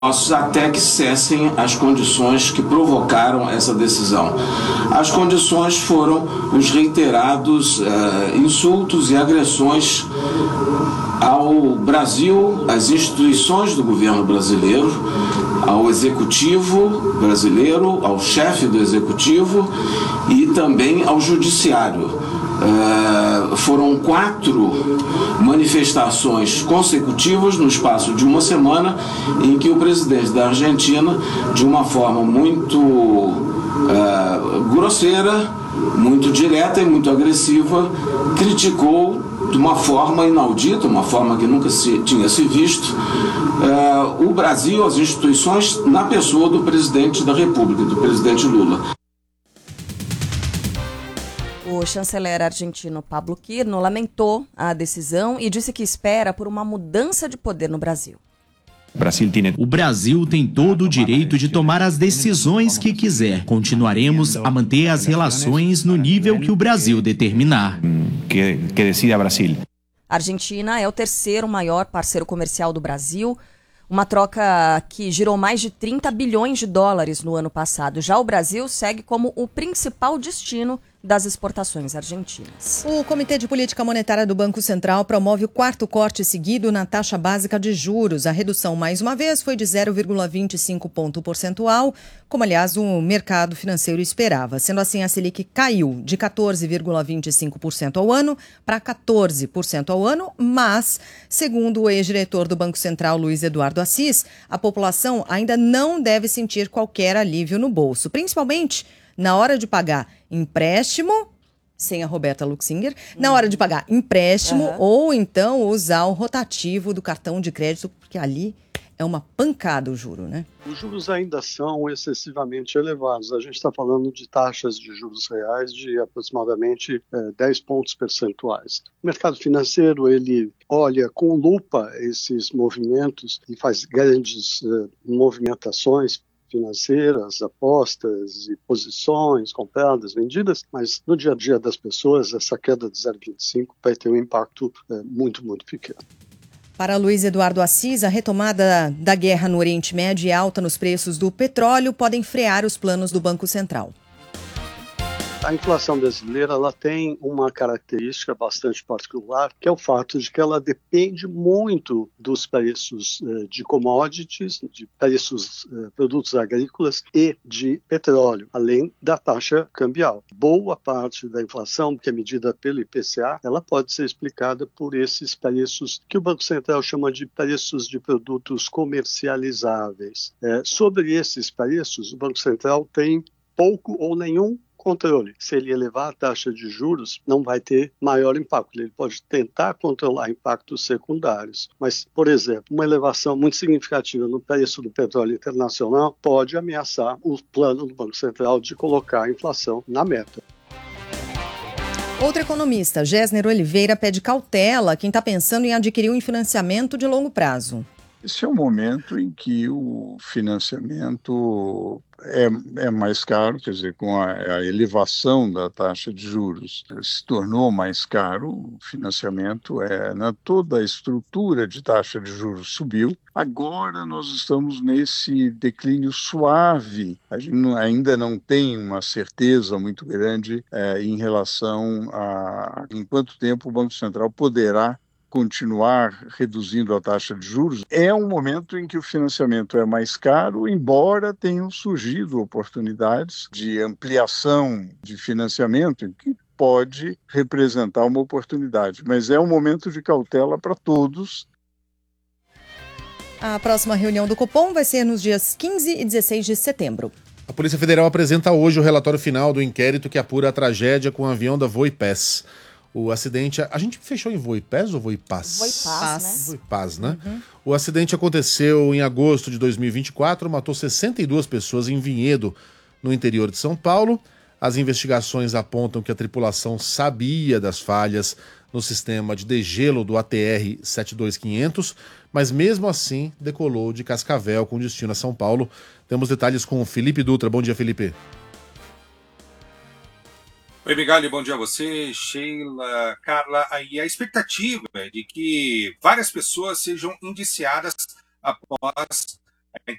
até que cessem as condições que provocaram essa decisão. As condições foram os reiterados insultos e agressões ao Brasil, às instituições do governo brasileiro, ao executivo brasileiro, ao chefe do executivo e também ao judiciário. Foram 4 manifestações consecutivas no espaço de uma semana em que o presidente da Argentina, de uma forma muito grosseira, muito direta e muito agressiva, criticou de uma forma inaudita, uma forma que nunca tinha se visto, o Brasil, as instituições, na pessoa do presidente da República, do presidente Lula. O chanceler argentino Pablo Quirno lamentou a decisão e disse que espera por uma mudança de poder no Brasil. O Brasil tem todo o direito de tomar as decisões que quiser. Continuaremos a manter as relações no nível que o Brasil determinar. Que decida Brasil. A Argentina é o 3º maior parceiro comercial do Brasil, uma troca que girou mais de 30 bilhões de dólares no ano passado. Já o Brasil segue como o principal destino das exportações argentinas. O Comitê de Política Monetária do Banco Central promove o 4º corte seguido na taxa básica de juros. A redução, mais uma vez, foi de 0,25 ponto percentual, como, aliás, o mercado financeiro esperava. Sendo assim, a Selic caiu de 14,25% ao ano para 14% ao ano, mas, segundo o ex-diretor do Banco Central, Luiz Eduardo Assis, a população ainda não deve sentir qualquer alívio no bolso, principalmente na hora de pagar empréstimo, sem a Roberta Luxinger, na hora de pagar empréstimo ou então usar o rotativo do cartão de crédito, porque ali é uma pancada o juro, né? Os juros ainda são excessivamente elevados. A gente está falando de taxas de juros reais de aproximadamente 10 pontos percentuais. O mercado financeiro, ele olha com lupa esses movimentos e faz grandes movimentações financeiras, apostas e posições compradas, vendidas, mas no dia a dia das pessoas, essa queda de 0,25 vai ter um impacto muito, muito pequeno. Para Luiz Eduardo Assis, a retomada da guerra no Oriente Médio e alta nos preços do petróleo podem frear os planos do Banco Central. A inflação brasileira ela tem uma característica bastante particular, que é o fato de que ela depende muito dos preços de commodities, de preços produtos agrícolas e de petróleo, além da taxa cambial. Boa parte da inflação, que é medida pelo IPCA, ela pode ser explicada por esses preços que o Banco Central chama de preços de produtos comercializáveis. Sobre esses preços, o Banco Central tem pouco ou nenhum controle. Se ele elevar a taxa de juros, não vai ter maior impacto. Ele pode tentar controlar impactos secundários. Mas, por exemplo, uma elevação muito significativa no preço do petróleo internacional pode ameaçar o plano do Banco Central de colocar a inflação na meta. Outro economista, Gessner Oliveira, pede cautela a quem está pensando em adquirir um financiamento de longo prazo. Esse é um momento em que o financiamento é mais caro, quer dizer, com a elevação da taxa de juros se tornou mais caro, o financiamento, toda a estrutura de taxa de juros subiu. Agora nós estamos nesse declínio suave, a gente ainda não tem uma certeza muito grande em relação a em quanto tempo o Banco Central poderá continuar reduzindo a taxa de juros. É um momento em que o financiamento é mais caro, embora tenham surgido oportunidades de ampliação de financiamento, que pode representar uma oportunidade. Mas é um momento de cautela para todos. A próxima reunião do Copom vai ser nos dias 15 e 16 de setembro. A Polícia Federal apresenta hoje o relatório final do inquérito que apura a tragédia com o avião da Voipaz. O acidente... A gente fechou em Voipaz ou Voipaz? Voipaz, né? Voipaz, né? Uhum. O acidente aconteceu em agosto de 2024, matou 62 pessoas em Vinhedo, no interior de São Paulo. As investigações apontam que a tripulação sabia das falhas no sistema de degelo do ATR 72500, mas mesmo assim decolou de Cascavel com destino a São Paulo. Temos detalhes com o Felipe Dutra. Bom dia, Felipe. Oi, Migali, bom dia a você, Sheila, Carla. E a expectativa é de que várias pessoas sejam indiciadas após